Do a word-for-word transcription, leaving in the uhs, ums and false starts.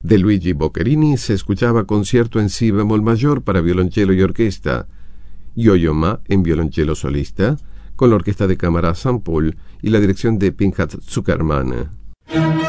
De Luigi Boccherini se escuchaba concierto en si bemol mayor para violonchelo y orquesta, Yo-Yo Ma en violonchelo solista, con la orquesta de cámara Saint Paul y la dirección de Pinchas Zuckerman.